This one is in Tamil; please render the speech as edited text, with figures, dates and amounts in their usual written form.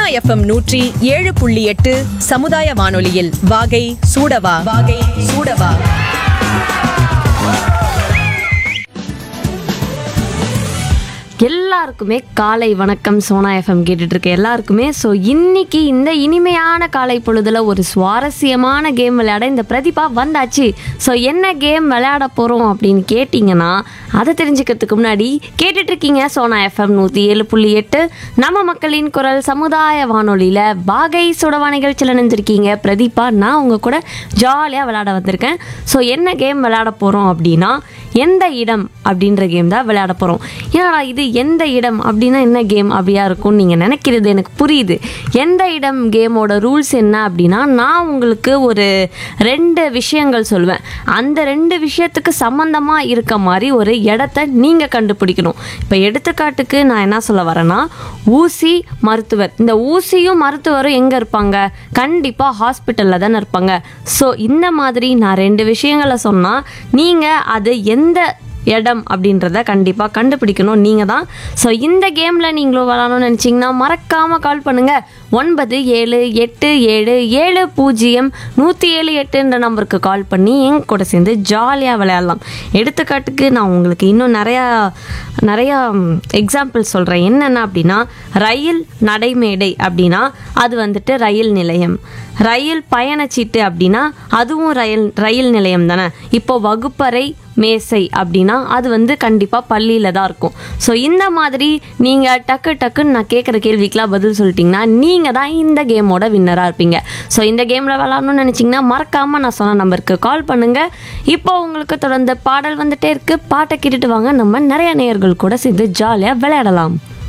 FM 107.8 சமுதாய வானொலியில் வாகை சூடவா. எல்லாருக்குமே காலை வணக்கம். சோனா எஃப்எம் கேட்டுட்டு இருக்க எல்லாருக்குமே. ஸோ இன்னைக்கு இந்த இனிமையான காலை பொழுதுல ஒரு சுவாரஸ்யமான கேம் விளையாட இந்த பிரதிபா வந்தாச்சு. ஸோ என்ன கேம் விளையாட போகிறோம் அப்படின்னு கேட்டிங்கன்னா, அதை தெரிஞ்சுக்கிறதுக்கு முன்னாடி கேட்டுட்டு இருக்கீங்க சோனா எஃப்எம் 107.8 நம்ம மக்களின் குரல் சமுதாய வானொலியில் வாகை சுடவா நிகழ்ச்சியில் நினைஞ்சிருக்கீங்க. பிரதீபா நான் உங்கள் கூட ஜாலியாக விளையாட வந்திருக்கேன். ஸோ என்ன கேம் விளையாட போகிறோம் அப்படின்னா, எந்த இடம் அப்படின்ற கேம் தான் விளையாட போகிறோம். ஏன்னா இது எந்த இடம் அப்படின்னா என்ன கேம் அப்படியா இருக்கும்னு நீங்கள் நினைக்கிறது எனக்கு புரியுது. எந்த இடம் கேமோட ரூல்ஸ் என்ன அப்படின்னா, நான் உங்களுக்கு ஒரு 2 விஷயங்கள் சொல்லுவேன். அந்த 2 விஷயத்துக்கு சம்மந்தமாக இருக்க மாதிரி ஒரு இடத்த நீங்கள் கண்டுபிடிக்கணும். இப்போ எடுத்துக்காட்டுக்கு நான் என்ன சொல்ல வரேன்னா, ஊசி மருத்துவர். இந்த ஊசியும் மருத்துவரும் எங்கே இருப்பாங்க? கண்டிப்பாக ஹாஸ்பிட்டலில் தானே இருப்பாங்க. ஸோ இந்த மாதிரி நான் 2 விஷயங்களை சொன்னால் நீங்கள் அது எந்த இடம் அப்படின்றத கண்டிப்பாக கண்டுபிடிக்கணும் நீங்கள் தான். ஸோ இந்த கேமில் நீங்களும் விளாடணும்னு நினச்சிங்கன்னா மறக்காமல் கால் பண்ணுங்கள். 9787070178 நம்பருக்கு கால் பண்ணி எங்க கூட சேர்ந்து ஜாலியாக விளையாடலாம். எடுத்துக்காட்டுக்கு நான் உங்களுக்கு இன்னும் நிறையா எக்ஸாம்பிள் சொல்கிறேன். என்னென்ன அப்படின்னா, ரயில் நடைமேடை அப்படின்னா அது வந்துட்டு ரயில் நிலையம். ரயில் பயணச்சீட்டு அப்படின்னா அதுவும் ரயில் நிலையம் தானே. இப்போ வகுப்பறை மேசை அப்படின்னா அது வந்து கண்டிப்பாக பள்ளியில் தான் இருக்கும். ஸோ இந்த மாதிரி நீங்கள் டக்குன்னு நான் கேட்குற கேள்விக்கெலாம் பதில் சொல்லிட்டிங்கன்னா நீங்கள் தான் இந்த கேமோட வின்னராக இருப்பீங்க. ஸோ இந்த கேமில் விளாடணும்னு நினச்சிங்கன்னா மறக்காமல் நான் சொன்ன நம்பருக்கு கால் பண்ணுங்கள். இப்போ உங்களுக்கு தொடர்ந்து பாடல் வந்துட்டே இருக்குது. பாட்டை கேட்டுட்டு வாங்க, நம்ம நிறைய நேயர்கள் கூட சேர்ந்து ஜாலியாக விளையாடலாம்.